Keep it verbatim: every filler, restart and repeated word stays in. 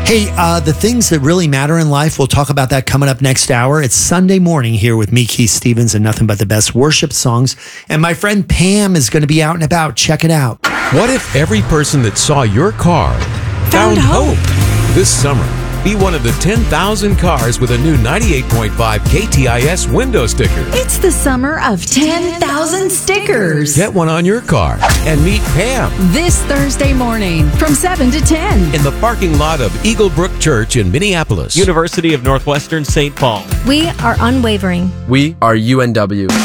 Hey, uh, the things that really matter in life, we'll talk about that coming up next hour. It's Sunday morning here with me, Keith Stevens, and nothing but the best worship songs. And my friend Pam is going to be out and about. Check it out. What if every person that saw your car found, Found hope. hope? This summer, be one of the ten thousand cars with a new ninety-eight point five K T I S window sticker. It's the summer of ten thousand stickers. Get one on your car and meet Pam This Thursday morning from seven to ten. in the parking lot of Eagle Brook Church in Minneapolis. University of Northwestern Saint Paul. We are unwavering. We are U N W.